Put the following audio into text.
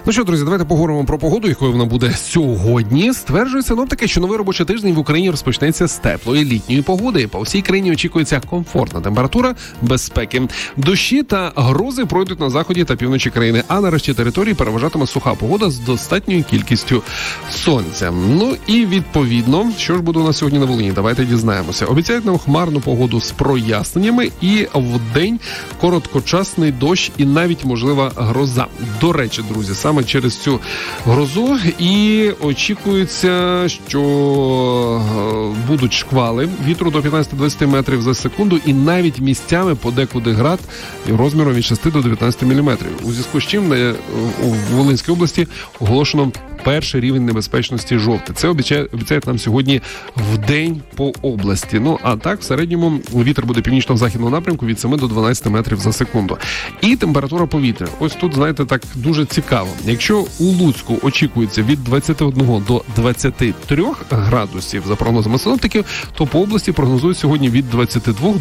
Ну що, друзі, давайте поговоримо про погоду, якою вона буде сьогодні. Стверджує синоптики, що новий робочий тиждень в Україні розпочнеться з теплої літньої погоди. По всій країні очікується комфортна температура, безпеки. Дощі та грози пройдуть на заході та півночі країни, а на решті території переважатиме суха погода з достатньою кількістю сонця. Ну і відповідно, що ж буде у нас сьогодні на Волині? Давайте дізнаємося. Обіцяють нам хмарну погоду з проясненнями і вдень короткочасний дощ і навіть можлива гроза. До речі, друзі, саме через цю грозу і очікується, що будуть шквали вітру до 15-20 метрів за секунду і навіть місцями подекуди град розміром від 6 до 19 міліметрів. У зв'язку з чим у Волинській області оголошено перший рівень небезпечності жовтий. Це обіцяють нам сьогодні в день по області. Ну, а так, в середньому вітер буде північно-західного напрямку від 7 до 12 метрів за секунду. І температура повітря. Ось тут, знаєте, так дуже цікаво. Якщо у Луцьку очікується від 21 до 23 градусів за прогнозами синоптиків, то по області прогнозують сьогодні від 22